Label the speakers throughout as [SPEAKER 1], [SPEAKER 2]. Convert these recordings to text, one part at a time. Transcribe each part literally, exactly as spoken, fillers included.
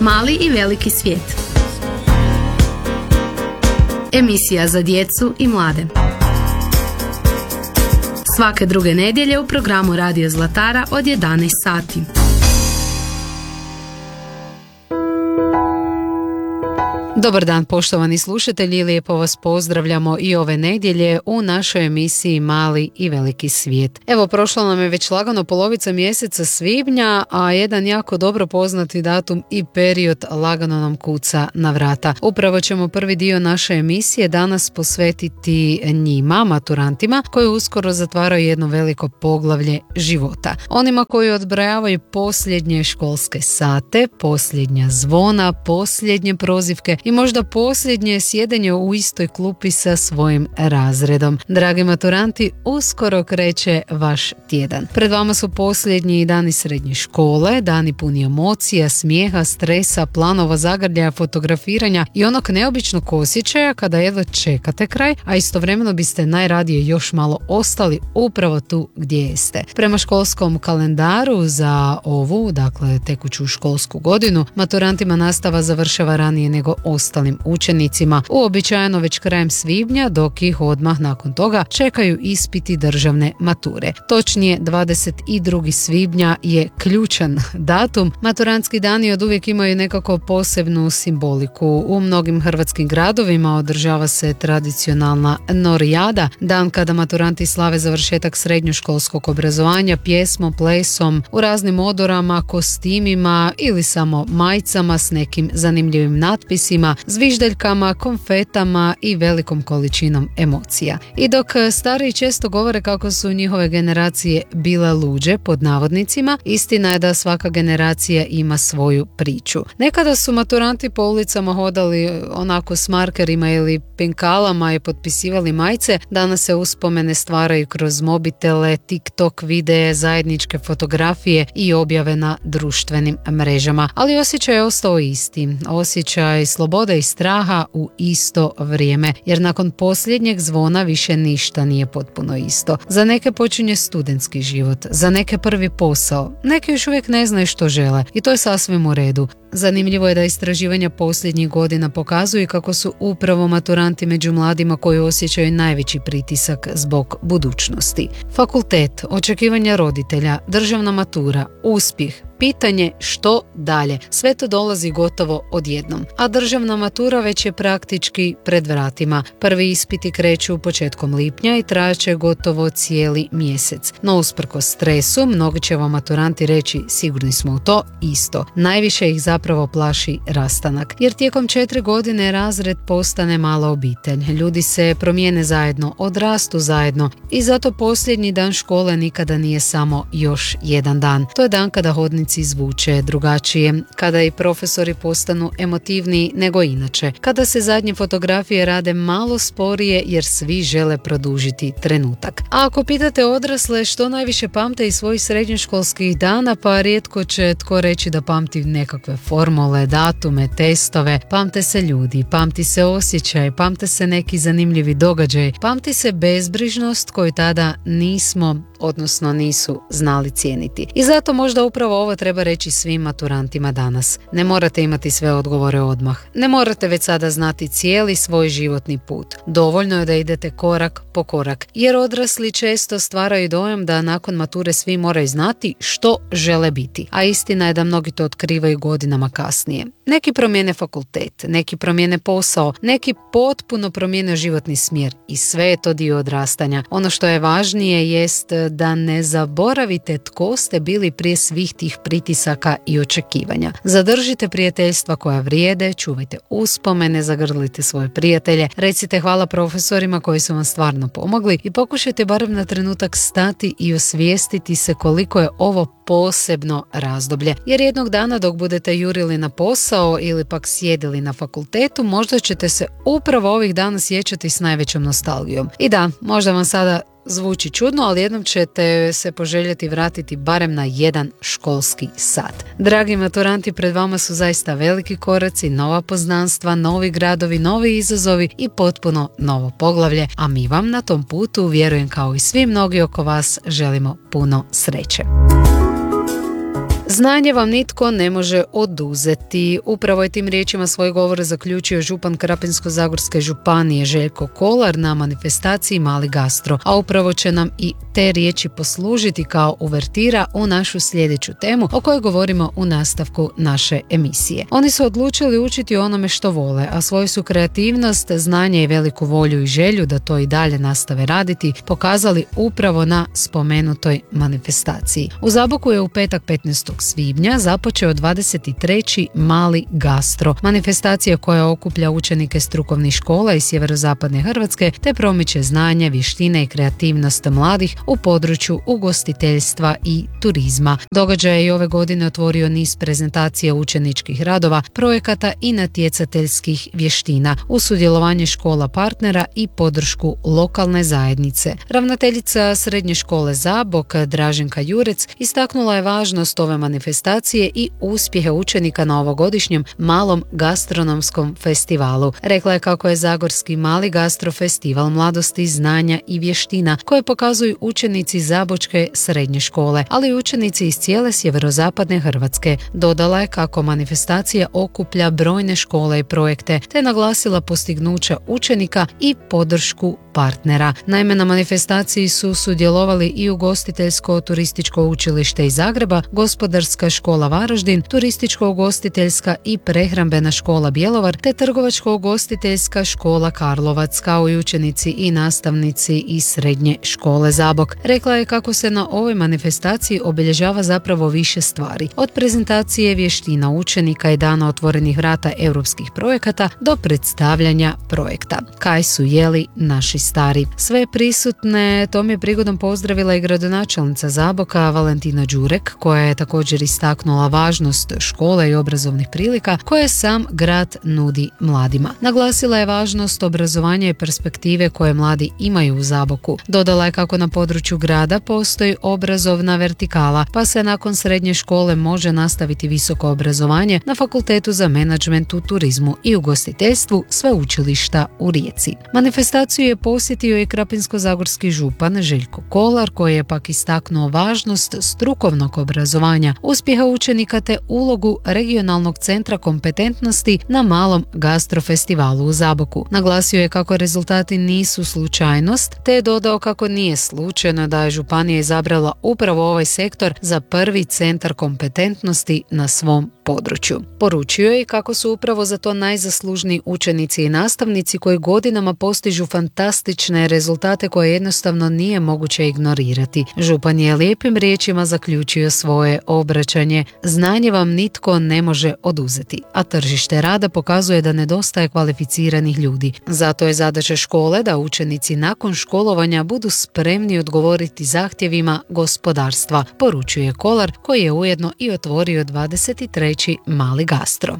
[SPEAKER 1] Mali i veliki svijet. Emisija za djecu i mlade. Svake druge nedjelje u programu Radio Zlatara od jedanaest sati. Dobar dan, poštovani slušatelji, lijepo vas pozdravljamo i ove nedjelje u našoj emisiji Mali i veliki svijet. Evo, prošla nam je već lagano polovica mjeseca svibnja, a jedan jako dobro poznati datum i period lagano nam kuca na vrata. Upravo ćemo prvi dio naše emisije danas posvetiti njima, maturantima, koji uskoro zatvaraju jedno veliko poglavlje života. Onima koji odbrajavaju posljednje školske sate, posljednja zvona, posljednje prozivke i možda posljednje sjedenje u istoj klupi sa svojim razredom. Dragi maturanti, uskoro kreće vaš tjedan. Pred vama su posljednji dani srednje škole, dani puni emocija, smijeha, stresa, planova, zagrljaja, fotografiranja i onog neobičnog osjećaja kada jedva čekate kraj, a istovremeno biste najradije još malo ostali upravo tu gdje jeste. Prema školskom kalendaru za ovu, dakle tekuću školsku godinu, maturantima nastava završava ranije nego ostalim učenicima, uobičajeno već krajem svibnja, dok ih odmah nakon toga čekaju ispiti državne mature. Točnije, dvadeset drugog svibnja je ključan datum. Maturantski dani od uvijek imaju nekako posebnu simboliku. U mnogim hrvatskim gradovima održava se tradicionalna Norijada, dan kada maturanti slave završetak srednjoškolskog obrazovanja pjesmom, plesom, u raznim odorama, kostimima ili samo majicama s nekim zanimljivim natpisima, zviždaljkama, konfetama i velikom količinom emocija. I dok stariji često govore kako su njihove generacije bile luđe, pod navodnicima, istina je da svaka generacija ima svoju priču. Nekada su maturanti po ulicama hodali onako s markerima ili penkalama i potpisivali majice, danas se uspomene stvaraju kroz mobitele, TikTok videe, zajedničke fotografije i objave na društvenim mrežama. Ali osjećaj je ostao isti. Osjećaj slobode i straha u isto vrijeme, jer nakon posljednjeg zvona više ništa nije potpuno isto. Za neke počinje studentski život, za neke prvi posao, neki još uvijek ne znaju što žele i to je sasvim u redu. Zanimljivo je da istraživanja posljednjih godina pokazuju kako su upravo maturanti među mladima koji osjećaju najveći pritisak zbog budućnosti. Fakultet, očekivanja roditelja, državna matura, uspjeh, pitanje što dalje. Sve to dolazi gotovo odjednom. A državna matura već je praktički pred vratima. Prvi ispiti kreću početkom lipnja i trajaće gotovo cijeli mjesec. No usprkos stresu, mnogi će vam maturanti reći sigurni smo u to isto. Najviše ih zapravo plaši rastanak. Jer tijekom četiri godine razred postane mala obitelj. Ljudi se promijene zajedno, odrastu zajedno i zato posljednji dan škole nikada nije samo još jedan dan. To je dan kada hodnici zvuče drugačije, kada i profesori postanu emotivniji nego inače, kada se zadnje fotografije rade malo sporije jer svi žele produžiti trenutak. A ako pitate odrasle što najviše pamte iz svojih srednjoškolskih dana, pa rijetko će tko reći da pamti nekakve formule, datume, testove. Pamte se ljudi, pamti se osjećaj, pamte se neki zanimljivi događaj, pamti se bezbrižnost koju tada nismo, odnosno nisu znali cijeniti. I zato možda upravo ovo treba reći svim maturantima danas. Ne morate imati sve odgovore odmah. Ne morate već sada znati cijeli svoj životni put. Dovoljno je da idete korak po korak. Jer odrasli često stvaraju dojam da nakon mature svi moraju znati što žele biti. A istina je da mnogi to otkrivaju godinama kasnije. Neki promijene fakultet, neki promijene posao, neki potpuno promijene životni smjer i sve je to dio odrastanja. Ono što je važnije jest da ne zaboravite tko ste bili prije svih tih pritisaka i očekivanja. Zadržite prijateljstva koja vrijede, čuvajte uspomene, zagrlite svoje prijatelje, recite hvala profesorima koji su vam stvarno pomogli i pokušajte barem na trenutak stati i osvijestiti se koliko je ovo posebno razdoblje. Jer jednog dana dok budete jurili na posao ili pak sjedili na fakultetu, možda ćete se upravo ovih dana sjećati s najvećom nostalgijom. I da, možda vam sada zvuči čudno, ali jednom ćete se poželjeti vratiti barem na jedan školski sat. Dragi maturanti, pred vama su zaista veliki koraci, nova poznanstva, novi gradovi, novi izazovi i potpuno novo poglavlje, a mi vam na tom putu, vjerujem kao i svi mnogi oko vas, želimo puno sreće. Znanje vam nitko ne može oduzeti. Upravo je tim riječima svoj govor zaključio župan Krapinsko-zagorske županije Željko Kolar na manifestaciji Mali gastro, a upravo će nam i te riječi poslužiti kao uvertira u našu sljedeću temu o kojoj govorimo u nastavku naše emisije. Oni su odlučili učiti onome što vole, a svoju su kreativnost, znanje i veliku volju i želju da to i dalje nastave raditi pokazali upravo na spomenutoj manifestaciji. U Zaboku je u petak petnaestog svibnja započeo dvadeset treći Mali gastro, manifestacija koja okuplja učenike strukovnih škola iz sjeverozapadne Hrvatske te promiče znanje, vještine i kreativnost mladih u području ugostiteljstva i turizma. Događaj je i ove godine otvorio niz prezentacija učeničkih radova, projekata i natjecateljskih vještina u sudjelovanje škola partnera i podršku lokalne zajednice. Ravnateljica Srednje škole Zabok Draženka Jurec istaknula je važnost ove manifestacije i uspjehe učenika na ovogodišnjem Malom gastronomskom festivalu. Rekla je kako je Zagorski Mali gastro festival mladosti, znanja i vještina koje pokazuju učenici Zabočke srednje škole, ali i učenici iz cijele sjeverozapadne Hrvatske. Dodala je kako manifestacija okuplja brojne škole i projekte, te naglasila postignuća učenika i podršku partnera. Naime, na manifestaciji su sudjelovali i Ugostiteljsko-turističko učilište iz Zagreba, Gospodarska škola Varaždin, Turističko-ugostiteljska i prehrambena škola Bjelovar, te Trgovačko-ugostiteljska škola Karlovac, kao i učenici i nastavnici iz Srednje škole Zabok. Rekla je kako se na ovoj manifestaciji obilježava zapravo više stvari, od prezentacije vještina učenika i dana otvorenih vrata europskih projekata do predstavljanja projekta. Kaj su jeli naši stari. Sve prisutne tom je prigodom pozdravila i gradonačelnica Zaboka Valentina Đurek, koja je također istaknula važnost škole i obrazovnih prilika koje sam grad nudi mladima. Naglasila je važnost obrazovanja i perspektive koje mladi imaju u Zaboku. Dodala je kako na području grada postoji obrazovna vertikala, pa se nakon srednje škole može nastaviti visoko obrazovanje na Fakultetu za menadžment u turizmu i ugostiteljstvu Sveučilišta u Rijeci. Manifestaciju je posjetio i Krapinsko-zagorski župan Željko Kolar, koji je pak istaknuo važnost strukovnog obrazovanja, uspjeha učenika te ulogu regionalnog centra kompetentnosti na Malom gastrofestivalu u Zaboku. Naglasio je kako rezultati nisu slučajnost, te je dodao kako nije slučajno da je županija izabrala upravo ovaj sektor za prvi centar kompetentnosti na svom području. Poručio je i kako su upravo za to najzaslužniji učenici i nastavnici koji godinama postižu fantastične rezultate koje jednostavno nije moguće ignorirati. Župan je lijepim riječima zaključio svoje obraćanje. Znanje vam nitko ne može oduzeti, a tržište rada pokazuje da nedostaje kvalificiranih ljudi. Zato je zadaća škole da učenici nakon školovanja budu spremni odgovoriti zahtjevima gospodarstva, poručuje Kolar, koji je ujedno i otvorio dvadeset treći Mali gastro.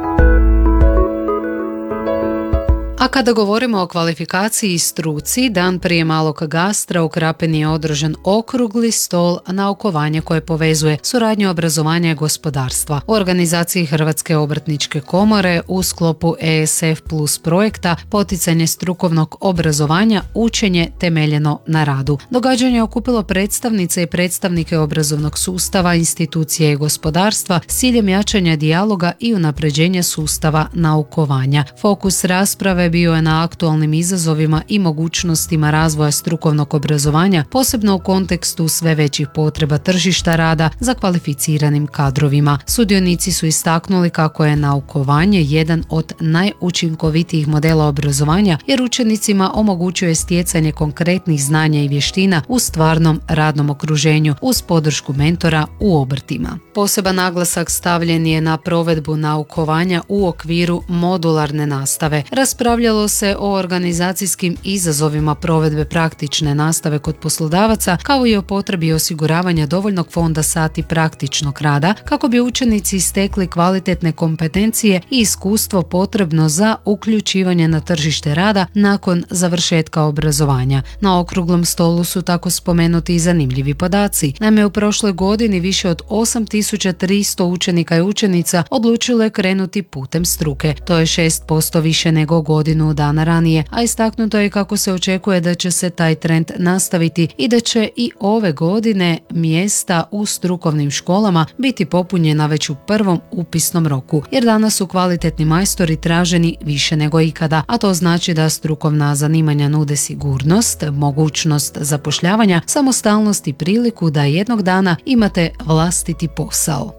[SPEAKER 1] A kada govorimo o kvalifikaciji i struci, dan prije Malog gastra u Krapini je održan okrugli stol naukovanja koje povezuje suradnju obrazovanja i gospodarstva. U organizaciji Hrvatske obrtničke komore u sklopu E S F plus projekta poticanje strukovnog obrazovanja, učenje temeljeno na radu. Događanje je okupilo predstavnice i predstavnike obrazovnog sustava, institucije i gospodarstva s ciljem jačanja dijaloga i unapređenja sustava naukovanja. Fokus rasprave bio je na aktualnim izazovima i mogućnostima razvoja strukovnog obrazovanja, posebno u kontekstu sve većih potreba tržišta rada za kvalificiranim kadrovima. Sudionici su istaknuli kako je naukovanje jedan od najučinkovitijih modela obrazovanja jer učenicima omogućuje stjecanje konkretnih znanja i vještina u stvarnom radnom okruženju uz podršku mentora u obrtima. Poseban naglasak stavljen je na provedbu naukovanja u okviru modularne nastave. Raspravljalo se o organizacijskim izazovima provedbe praktične nastave kod poslodavaca, kao i o potrebi osiguravanja dovoljnog fonda sati praktičnog rada kako bi učenici stekli kvalitetne kompetencije i iskustvo potrebno za uključivanje na tržište rada nakon završetka obrazovanja. Na okruglom stolu su tako spomenuti i zanimljivi podaci. Naime, u prošloj godini više od osam tisuća tristo učenika i učenica odlučilo je krenuti putem struke. To je šest posto više nego godinu godinu dana ranije, a istaknuto je kako se očekuje da će se taj trend nastaviti i da će i ove godine mjesta u strukovnim školama biti popunjena već u prvom upisnom roku, jer danas su kvalitetni majstori traženi više nego ikada, a to znači da strukovna zanimanja nude sigurnost, mogućnost zapošljavanja, samostalnost i priliku da jednog dana imate vlastiti posao.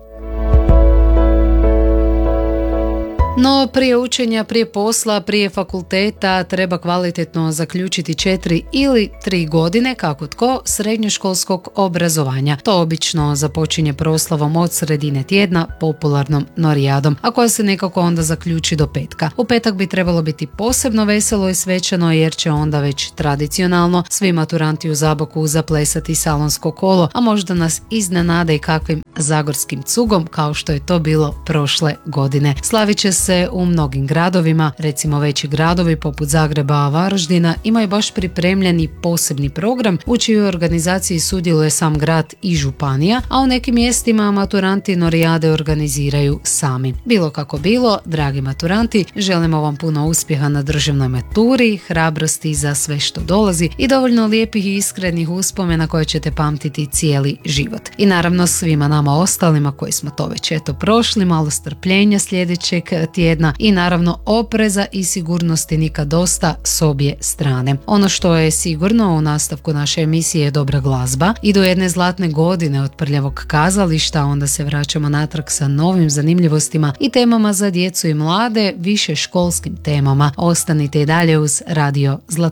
[SPEAKER 1] No prije učenja, prije posla, prije fakulteta treba kvalitetno zaključiti četiri ili tri godine, kako tko, srednjoškolskog obrazovanja. To obično započinje proslavom od sredine tjedna, popularnom norijadom, a koja se nekako onda zaključi do petka. U petak bi trebalo biti posebno veselo i svečano, jer će onda već tradicionalno svi maturanti u Zaboku zaplesati salonsko kolo, a možda nas iznenade i kakvim zagorskim cugom, kao što je to bilo prošle godine. Slavit će se u mnogim gradovima, recimo veći gradovi poput Zagreba, Varaždina imaju baš pripremljeni posebni program u čijoj organizaciji sudjeluje sam grad i županija, a u nekim mjestima maturanti norijade organiziraju sami. Bilo kako bilo, dragi maturanti, želimo vam puno uspjeha na državnoj maturi, hrabrosti za sve što dolazi i dovoljno lijepih i iskrenih uspomena koje ćete pamtiti cijeli život. I naravno svima nama ostalima koji smo to već eto prošli, malo strpljenja sljedećeg tjedna i naravno opreza i sigurnosti nikad dosta s obje strane. Ono što je sigurno u nastavku naše emisije je dobra glazba i do jedne zlatne godine od Prljavog kazališta onda se vraćamo natrag sa novim zanimljivostima i temama za djecu i mlade, više školskim temama. Ostanite i dalje uz Radio Zlatnina.